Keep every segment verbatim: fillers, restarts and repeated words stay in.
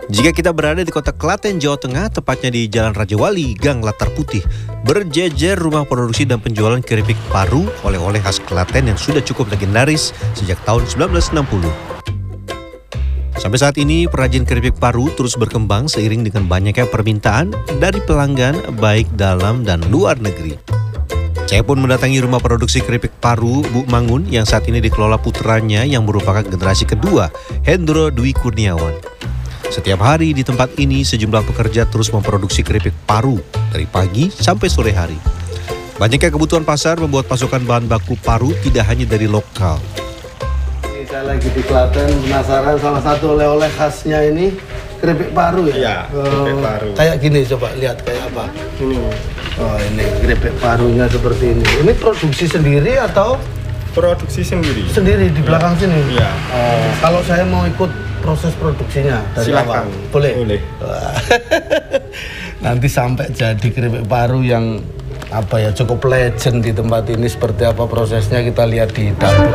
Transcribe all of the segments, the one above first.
Jika kita berada di kota Klaten, Jawa Tengah, tepatnya di Jalan Raja Wali, Gang Latar Putih, berjejer rumah produksi dan penjualan keripik paru oleh-oleh khas Klaten yang sudah cukup legendaris sejak tahun sembilan belas enam puluh. Sampai saat ini, perajin keripik paru terus berkembang seiring dengan banyaknya permintaan dari pelanggan baik dalam dan luar negeri. Saya pun mendatangi rumah produksi keripik paru Bu Mangun yang saat ini dikelola putranya yang merupakan generasi kedua, Hendro Dwi Kurniawan. Setiap hari di tempat ini sejumlah pekerja terus memproduksi keripik paru dari pagi sampai sore hari. Banyaknya kebutuhan pasar membuat pasokan bahan baku paru tidak hanya dari lokal. Ini saya lagi di Klaten, penasaran salah satu oleh-oleh khasnya ini keripik paru ya? Iya, keripik uh, paru. Kayak gini, coba lihat kayak apa? Ini. Oh ini keripik parunya seperti ini. Ini produksi sendiri atau? Produksi sendiri. Sendiri di belakang ya. Sini? Iya. Oh, kalau saya mau ikut proses produksinya dari silakan. awal, boleh? Boleh. Nanti sampai jadi keripik paru yang apa ya cukup legend di tempat ini, seperti apa prosesnya kita lihat di dapur.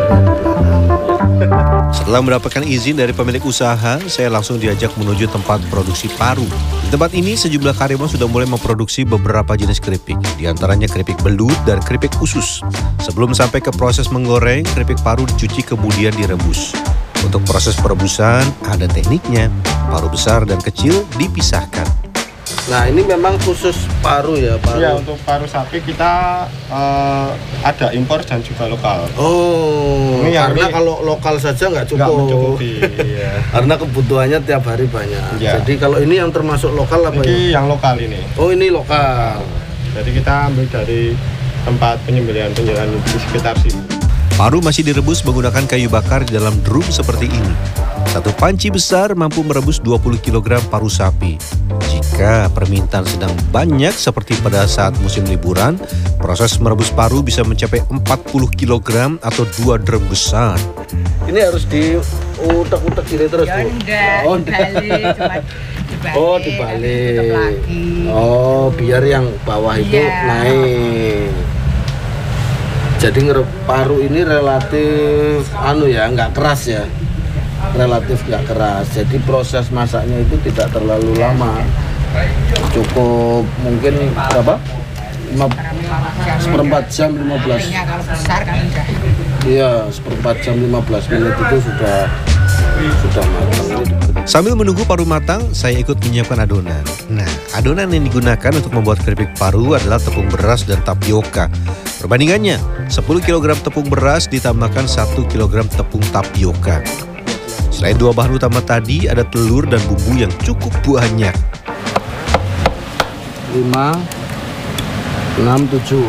Setelah mendapatkan izin dari pemilik usaha, saya langsung diajak menuju tempat produksi paru. Di tempat ini sejumlah karyawan sudah mulai memproduksi beberapa jenis keripik, di antaranya keripik belut dan keripik usus. Sebelum sampai ke proses menggoreng, keripik paru dicuci kemudian direbus. Untuk proses perebusan ada tekniknya, paru besar dan kecil dipisahkan. Nah ini memang khusus paru ya, paru. Ya, untuk paru sapi kita uh, ada impor dan juga lokal. Oh, ini karena ini kalau lokal saja nggak cukup. Nggak mencukupi. Ya. Karena kebutuhannya tiap hari banyak. Ya. Jadi kalau ini yang termasuk lokal apa ini ya? yang lokal ini. Oh ini lokal. Jadi kita ambil dari tempat penyembelihan-penyembelihan di sekitar sini. Paru masih direbus menggunakan kayu bakar di dalam drum seperti ini. Satu panci besar mampu merebus dua puluh kilogram paru sapi. Jika permintaan sedang banyak seperti pada saat musim liburan, proses merebus paru bisa mencapai empat puluh kilogram atau dua drum besar. Ini harus diutek-utek gini terus, ya, Bu? enggak, Oh, dibalik, cuma dibalik. Oh, dibalik. Tutup lagi. Oh, biar yang bawah itu Iya. naik. Jadi ngerep paru ini relatif anu ya, nggak keras ya. Relatif nggak keras. Jadi proses masaknya itu tidak terlalu lama. Cukup mungkin berapa? Lima, seperempat jam lima belas. Artinya kalau besar kan udah. Iya, seperempat jam lima belas menit itu sudah sudah matang. Sambil menunggu paru matang, saya ikut menyiapkan adonan. Nah, adonan yang digunakan untuk membuat keripik paru adalah tepung beras dan tapioka. Perbandingannya, sepuluh kilogram tepung beras ditambahkan satu kilogram tepung tapioka. Selain dua bahan utama tadi, ada telur dan bumbu yang cukup banyak. lima, enam, tujuh.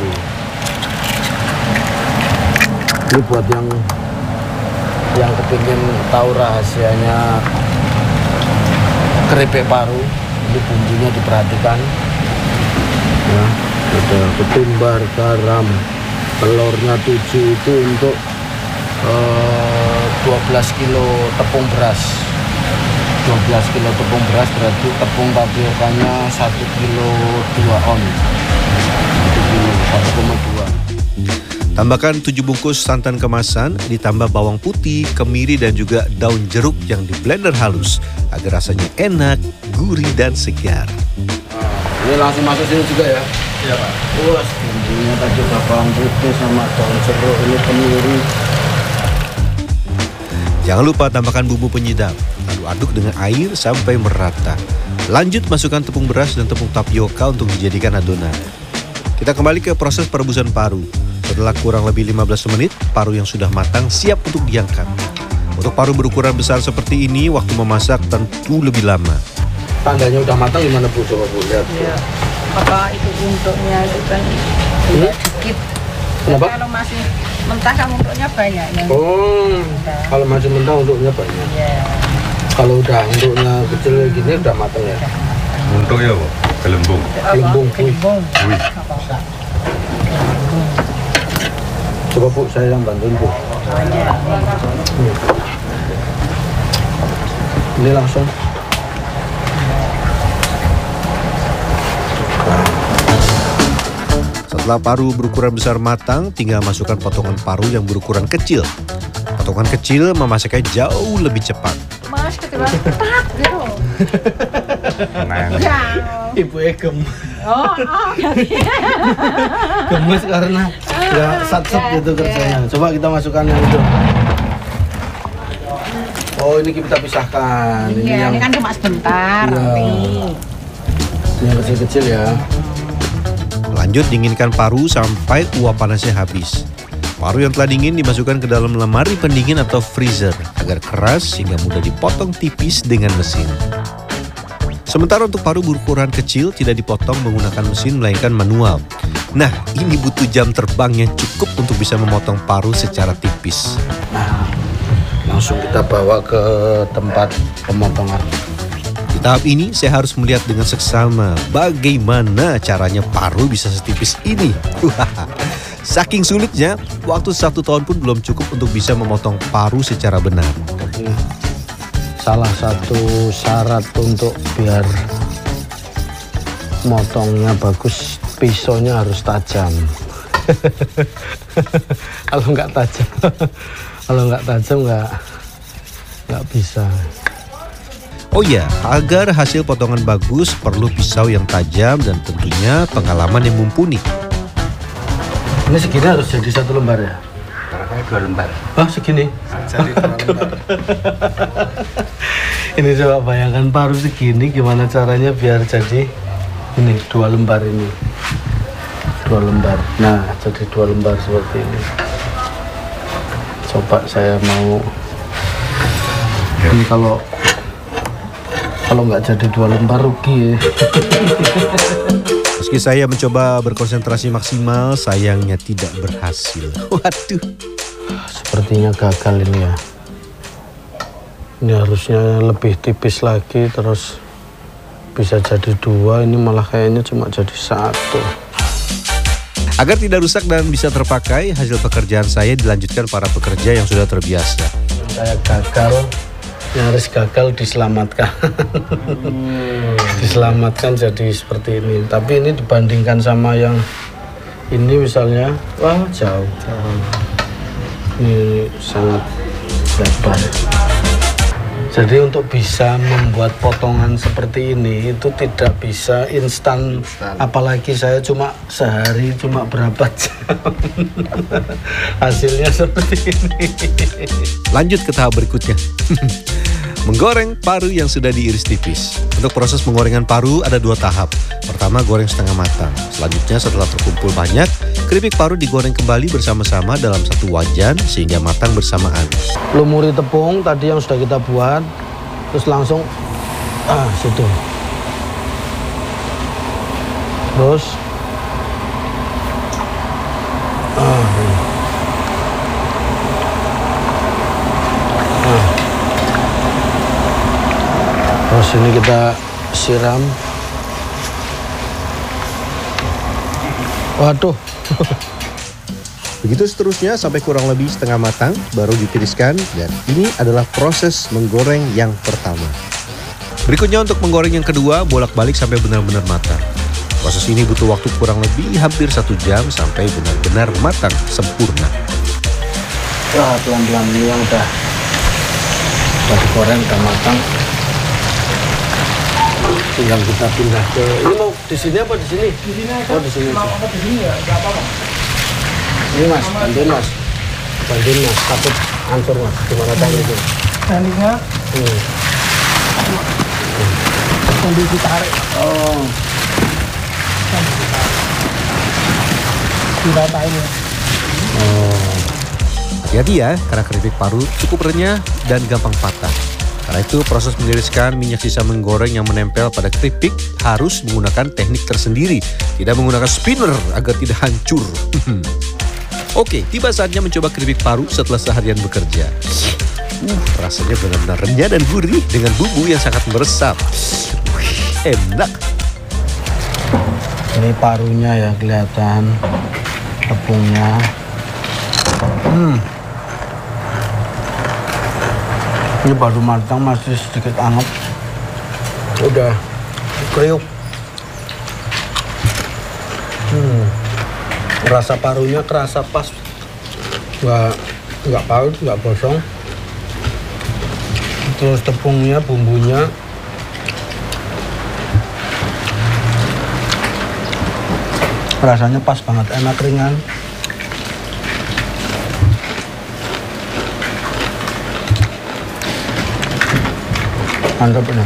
Ini buat yang yang kepingin tahu rahasianya keripik paru, ini bumbunya diperhatikan ya, ada ketumbar, garam, telurnya tujuh itu untuk eh, dua belas kilo tepung beras. Dua belas kilo tepung beras berarti tepung tapiokanya satu kilo dua on, satu kilo satu koma dua. Tambahkan tujuh bungkus santan kemasan, ditambah bawang putih, kemiri, dan juga daun jeruk yang di blender halus agar rasanya enak, gurih, dan segar. Nah, ini langsung masuk sini juga ya? Iya, Pak. Wah, bumbunya tadi bawang putih sama daun jeruk, ini kemiri. Jangan lupa tambahkan bumbu penyedap, lalu aduk dengan air sampai merata. Lanjut masukkan tepung beras dan tepung tapioka untuk dijadikan adonan. Kita kembali ke proses perebusan paru. Setelah kurang lebih lima belas menit, paru yang sudah matang siap untuk diangkat. Untuk paru berukuran besar seperti ini, waktu memasak tentu lebih lama. Tandanya udah matang gimana Bu? Coba Bu lihat. Ya. Apa itu untuknya itu kan Hmm? dikit. Kenapa? Kalau masih mentah kan untuknya banyak. Yang Oh, kalau masih mentah untuknya banyak. ya. Kalau udah untuknya kecil gini udah matang ya? Untuk ya, Bu? Gelembung. Gelembung. Gelembung. Wih. Apa? Coba Bu, saya yang bantuin Bu. Hmm. Ini langsung. Setelah paru berukuran besar matang, tinggal masukkan potongan paru yang berukuran kecil. Potongan kecil memasaknya jauh lebih cepat. Mas, tiba tak gitu. Nah, Ya. Ibu Egem Oh, oh, gemes karena nggak sat-sat gitu kerjanya. Coba kita masukkan yang itu. Oh, ini kita pisahkan. Ini Iya, yang ini kan cuma sebentar Iya. nanti. yang kecil-kecil ya. Lanjut dinginkan paru sampai uap panasnya habis. Paru yang telah dingin dimasukkan ke dalam lemari pendingin atau freezer agar keras sehingga mudah dipotong tipis dengan mesin. Sementara untuk paru berukuran kecil tidak dipotong menggunakan mesin melainkan manual. Nah, ini butuh jam terbang yang cukup untuk bisa memotong paru secara tipis. Nah, langsung kita bawa ke tempat pemotongan. Di tahap ini saya harus melihat dengan seksama bagaimana caranya paru bisa setipis ini. Saking sulitnya, waktu satu tahun pun belum cukup untuk bisa memotong paru secara benar. Jadi, salah satu syarat untuk biar motongnya bagus, pisaunya harus tajam. Kalau nggak tajam, kalau nggak tajam nggak nggak bisa. Oh ya, agar hasil potongan bagus perlu pisau yang tajam dan tentunya pengalaman yang mumpuni. Ini segini harus jadi satu lembar ya? Caranya dua lembar. Oh segini? Jadi dua lembar. Ini coba bayangkan paru segini gimana caranya biar jadi ini dua lembar ini. Dua lembar. Nah, jadi dua lembar seperti ini. Coba saya mau ini kalau kalau nggak jadi dua lembar rugi ya. Meski saya mencoba berkonsentrasi maksimal, sayangnya tidak berhasil. Waduh. Sepertinya gagal ini ya. Ini harusnya lebih tipis lagi, terus bisa jadi dua. Ini malah kayaknya cuma jadi satu. Agar tidak rusak dan bisa terpakai, hasil pekerjaan saya dilanjutkan para pekerja yang sudah terbiasa. Saya gagal, nyaris gagal diselamatkan. Diselamatkan jadi seperti ini. Tapi ini dibandingkan sama yang ini misalnya, wah jauh. Ini sangat lebar. Jadi untuk bisa membuat potongan seperti ini itu tidak bisa instan. Apalagi saya cuma sehari cuma berapa jam. Hasilnya seperti ini. Lanjut ke tahap berikutnya. Menggoreng paru yang sudah diiris tipis. Untuk proses penggorengan paru ada dua tahap. Pertama, goreng setengah matang. Selanjutnya, setelah terkumpul banyak, keripik paru digoreng kembali bersama-sama dalam satu wajan sehingga matang bersamaan. Lumuri tepung tadi yang sudah kita buat, terus langsung ah situ. Terus ah, ini. ah. Terus ini kita siram. Waduh. Begitu seterusnya sampai kurang lebih setengah matang, baru ditiriskan, dan ini adalah proses menggoreng yang pertama. Berikutnya untuk menggoreng yang kedua, bolak-balik sampai benar-benar matang. Proses ini butuh waktu kurang lebih hampir satu jam sampai benar-benar matang sempurna. Wah, pelan-pelan ini yang udah udah digoreng, udah matang. Tinggal kita pindah ke ini. Mau di sini apa di sini? Di sini aja. Oh, di sini. Mau apa di sini ya? Enggak apa-apa. Ini Mas, bantuin Mas. Bantuin Mas, takut hancur Mas. Gimana tadi itu? Tandingnya Hmm. sambil ditarik, Oh, diratain ya. oh. Hati-hati ya, karena keripik paru cukup renyah dan gampang patah. Karena itu proses meniriskan minyak sisa menggoreng yang menempel pada keripik harus menggunakan teknik tersendiri. Tidak menggunakan spinner agar tidak hancur. Oke, tiba saatnya mencoba keripik paru setelah seharian bekerja. Uh, rasanya benar-benar renyah dan gurih dengan bumbu yang sangat meresap. Wih, enak. Ini parunya ya kelihatan, tepungnya. Hmm. Ini baru matang, masih sedikit anget. Udah kriuk. Hmm. Rasa parunya kerasa pas, nggak nggak paut, nggak gosong. terus tepungnya, bumbunya. Rasanya pas banget, enak, ringan. Mantap ini.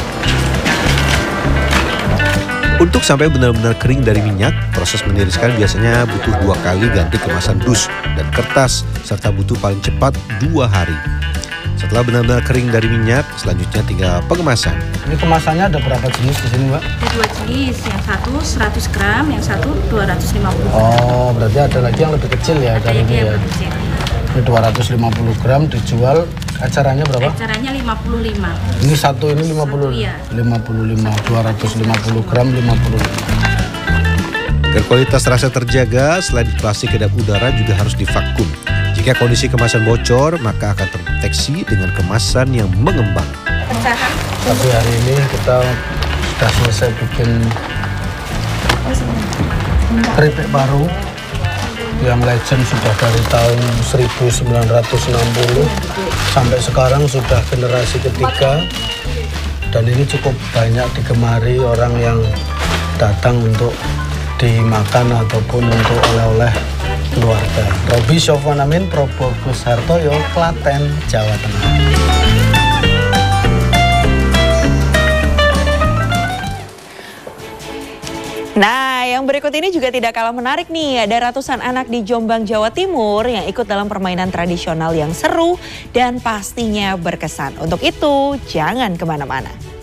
Untuk sampai benar-benar kering dari minyak, proses meniriskan biasanya butuh dua kali ganti kemasan dus dan kertas, serta butuh paling cepat dua hari. Setelah benar-benar kering dari minyak, selanjutnya tinggal pengemasan. Ini kemasannya ada berapa jenis di sini, Mbak? Ada dua jenis, yang satu seratus gram, yang satu dua ratus lima puluh gram. Oh, berarti ada lagi yang lebih kecil ya Ada dari yang ini ya. lebih kecil. Ini dua ratus lima puluh gram dijual, acaranya berapa? Acaranya lima puluh lima. Ini satu ini lima puluh. Satu, iya. lima puluh lima, dua ratus lima puluh gram lima puluh lima. Agar kualitas rasa terjaga, selain plastik kedap udara juga harus divakum. Jika kondisi kemasan bocor, maka akan terdeteksi dengan kemasan yang mengembang. Pecahan. Tapi hari ini kita sudah selesai bikin keripik paru yang legend sudah dari tahun seribu sembilan ratus enam puluh sampai sekarang sudah generasi ketiga, dan ini cukup banyak digemari orang yang datang untuk dimakan ataupun untuk oleh-oleh keluarga. Robi Sofwan Amin, Probokus Hartoyo, Klaten, Jawa Tengah. Nah, yang berikut ini juga tidak kalah menarik nih. Ada ratusan anak di Jombang, Jawa Timur yang ikut dalam permainan tradisional yang seru dan pastinya berkesan. Untuk itu, jangan kemana-mana.